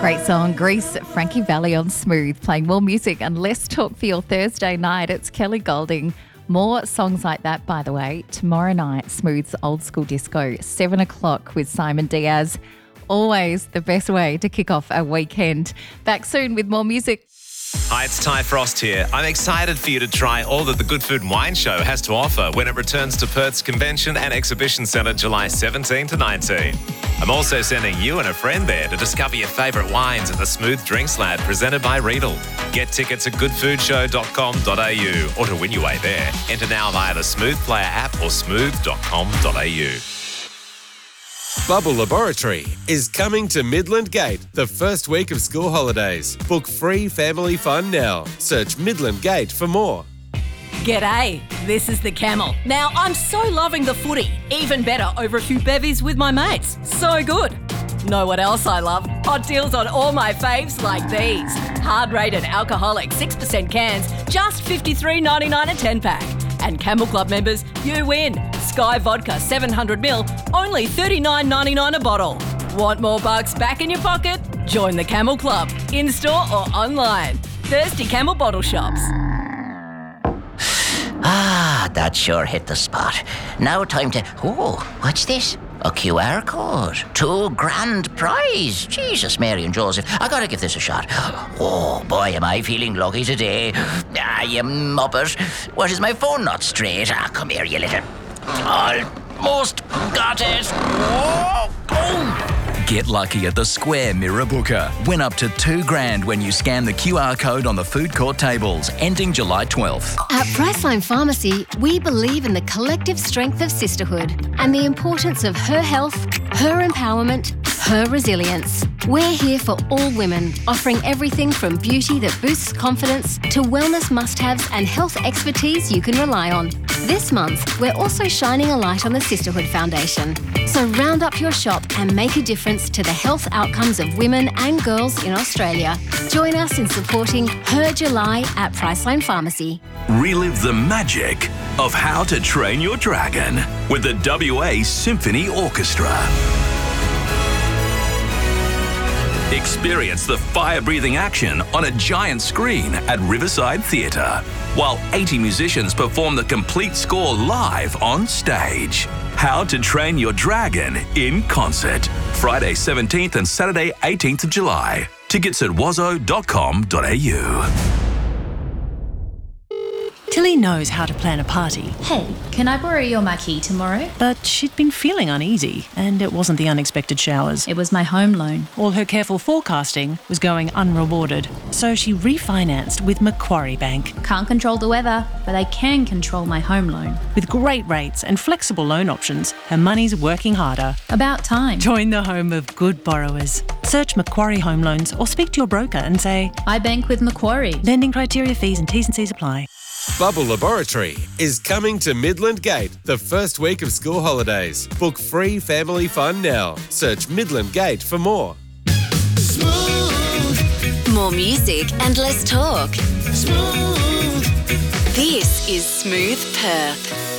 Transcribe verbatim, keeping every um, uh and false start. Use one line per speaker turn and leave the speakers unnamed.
Great song, Grease, Frankie Valli on Smooth, playing more music and less talk for your Thursday night. It's Kelly Golding. More songs like that, by the way, tomorrow night, Smooth's Old School Disco, seven o'clock with Simon Diaz. Always the best way to kick off a weekend. Back soon with more music.
Hi, it's Ty Frost here. I'm excited for you to try all that the Good Food and Wine Show has to offer when it returns to Perth's Convention and Exhibition Centre July seventeenth to nineteenth. I'm also sending you and a friend there to discover your favourite wines at the Smooth Drinks Lab presented by Riedel. Get tickets at good food show dot com dot a u or to win your way there, enter now via the Smooth Player app or smooth dot com dot a u.
Bubble Laboratory is coming to Midland Gate the first week of school holidays. Book free family fun now. Search Midland Gate for more.
G'day, this is the Camel. Now, I'm so loving the footy. Even better over a few bevies with my mates. So good. Know what else I love? Hot deals on all my faves like these. Hard-rated alcoholic six percent cans, just fifty-three ninety-nine a ten-pack. And Camel Club members, you win. Sky Vodka seven hundred milliliters, only thirty-nine ninety-nine a bottle. Want more bucks back in your pocket? Join the Camel Club, in-store or online. Thirsty Camel bottle shops.
Ah, that sure hit the spot. Now time to... Oh, what's this? A Q R code. Two grand prize. Jesus, Mary and Joseph. I gotta give this a shot. Oh, boy, am I feeling lucky today. Ah, you muppet. What, is my phone not straight? Ah, come here, you little... Almost got it. Oh, boom.
Get lucky at the Square Mirror Booker. Win up to two grand when you scan the Q R code on the food court tables, ending July twelfth.
At Priceline Pharmacy, we believe in the collective strength of sisterhood and the importance of her health, her empowerment, her resilience. We're here for all women, offering everything from beauty that boosts confidence to wellness must-haves and health expertise you can rely on. This month, we're also shining a light on the Sisterhood Foundation. So round up your shop and make a difference to the health outcomes of women and girls in Australia. Join us in supporting Her July at Priceline Pharmacy.
Relive the magic of How to Train Your Dragon with the W A Symphony Orchestra. Experience the fire-breathing action on a giant screen at Riverside Theatre, while eighty musicians perform the complete score live on stage. How to Train Your Dragon in concert. Friday seventeenth and Saturday eighteenth of July. Tickets at wazo dot com dot a u.
Tilly knows how to plan a party.
Hey, can I borrow your marquee tomorrow?
But she'd been feeling uneasy, and it wasn't the unexpected showers.
It was my home loan.
All her careful forecasting was going unrewarded, so she refinanced with Macquarie Bank.
Can't control the weather, but I can control my home loan.
With great rates and flexible loan options, her money's working harder.
About time.
Join the home of good borrowers. Search Macquarie Home Loans or speak to your broker and say,
I bank with Macquarie.
Lending criteria, fees and T's and C's apply.
Bubble Laboratory is coming to Midland Gate the first week of school holidays. Book free family fun now. Search Midland Gate for more.
Smooth. More music and less talk. Smooth. This is Smooth Perth.